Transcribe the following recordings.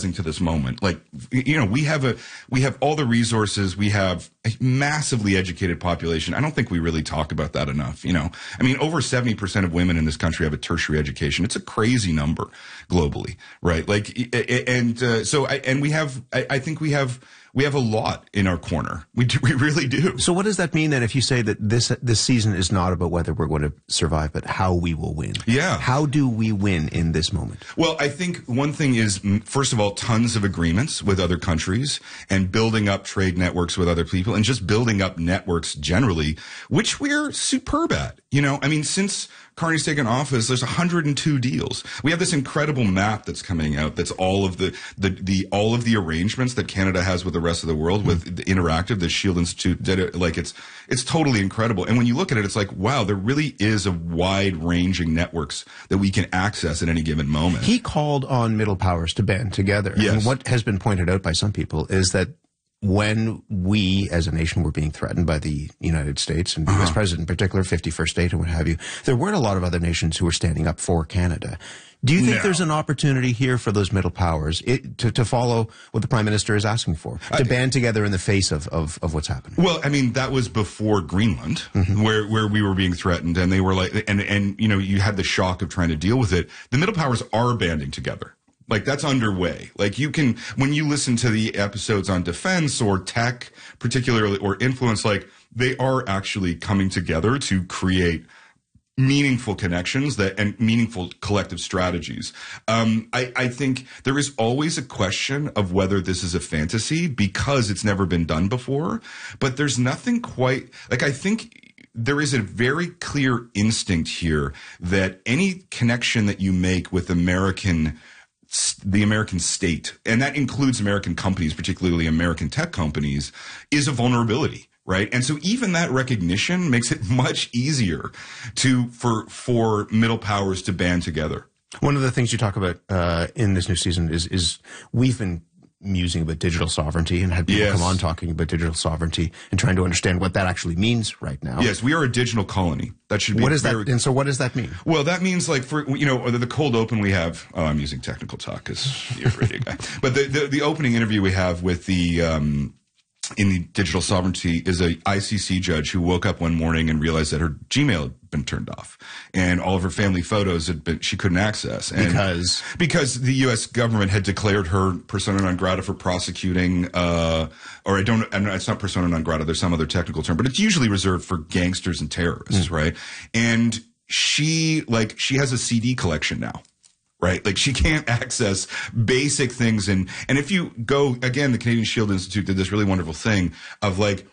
rising to this moment. Like, you know, we have all the resources. We have a massively educated population. I don't think we really talk about that enough. You know, I mean, over 70% of women in this country have a tertiary education. It's a crazy number globally, right? Like, I think we have a lot in our corner. We really do. So what does that mean then if you say that this season is not about whether we're going to survive, but how we will win? Yeah. How do we win in this moment? Well, I think one thing is, first of all, tons of agreements with other countries and building up trade networks with other people and just building up networks generally, which we're superb at. You know, I mean, since Carney's taken office, there's 102 deals. We have this incredible map that's coming out. That's all of the arrangements that Canada has with the rest of the world, with the Interactive, the Shield Institute did it. Like, it's totally incredible. And when you look at it, it's like, wow, there really is a wide ranging networks that we can access at any given moment. He called on middle powers to band together. Yes. And what has been pointed out by some people is that when we as a nation were being threatened by the United States and the U.S. president in particular, 51st state and what have you, there weren't a lot of other nations who were standing up for Canada. Do you think there's an opportunity here for those middle powers to follow what the Prime Minister is asking for, to band together in the face of what's happening? Well, I mean, that was before Greenland, where we were being threatened, and they were like, and you know, you had the shock of trying to deal with it. The middle powers are banding together. Like, that's underway. Like, you can, when you listen to the episodes on defense or tech, particularly, or influence, like, they are actually coming together to create meaningful connections and meaningful collective strategies. I think there is always a question of whether this is a fantasy because it's never been done before, but there's nothing quite, like, I think there is a very clear instinct here that any connection that you make with the American state, and that includes American companies, particularly American tech companies, is a vulnerability, right? And so even that recognition makes it much easier for middle powers to band together. One of the things you talk about in this new season is we've been musing about digital sovereignty and had people come on talking about digital sovereignty and trying to understand what that actually means right now. Yes, we are a digital colony. That should be what is that? And so what does that mean? Well, that means, like, for, you know, the cold open we have, I'm using technical talk because you're a radio guy, but the opening interview we have with the in the digital sovereignty is a ICC judge who woke up one morning and realized that her Gmail had been turned off and all of her family photos she couldn't access. And because the U.S. government had declared her persona non grata for prosecuting, it's not persona non grata, there's some other technical term, but it's usually reserved for gangsters and terrorists, right? And she has a CD collection now. Right? Like, she can't access basic things. And if you go, again, the Canadian Shield Institute did this really wonderful thing of, like,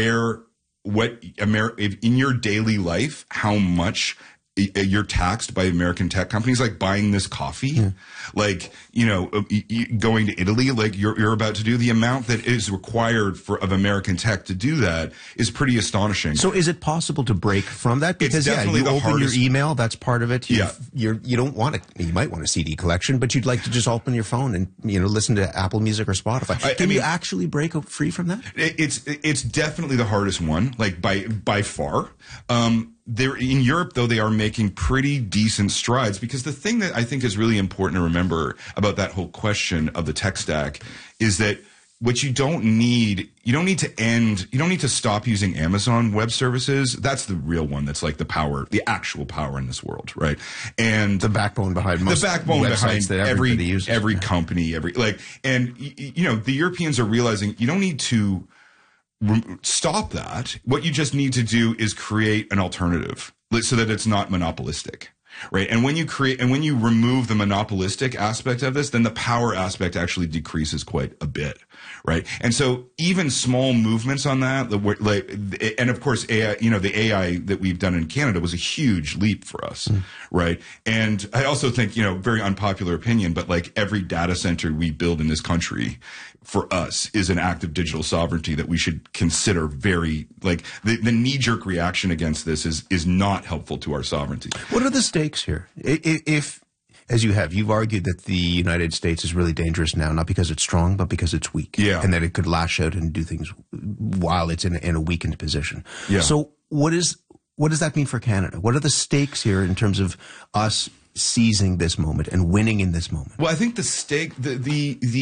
in your daily life, how much you're taxed by American tech companies, like buying this coffee, like, you know, going to Italy, like you're about to do. The amount that is required of American tech to do that is pretty astonishing. So is it possible to break from that? Because you open your email, that's part of it. You don't want it. You might want a CD collection, but you'd like to just open your phone and, you know, listen to Apple Music or Spotify. Can you actually break free from that? It's definitely the hardest one, like by far. In Europe, though, they are making pretty decent strides, because the thing that I think is really important to remember about that whole question of the tech stack is that what you don't need to stop using Amazon Web Services. That's the real one. That's like the actual power in this world, right? And the backbone behind websites that everybody uses. Every company, and you know, the Europeans are realizing you don't need to stop that. What you just need to do is create an alternative so that it's not monopolistic, right? And when you remove the monopolistic aspect of this, then the power aspect actually decreases quite a bit, right? And so even small movements on that, and of course, AI, you know, the AI that we've done in Canada was a huge leap for us, right? And I also think, you know, very unpopular opinion, but like every data center we build in this country, for us, is an act of digital sovereignty that we should consider very, like, the knee-jerk reaction against this is not helpful to our sovereignty. What are the stakes here? If, as you've argued that the United States is really dangerous now, not because it's strong, but because it's weak. Yeah. And that it could lash out and do things while it's in a weakened position. Yeah. So what does that mean for Canada? What are the stakes here in terms of us seizing this moment and winning in this moment? Well, I think the stake, the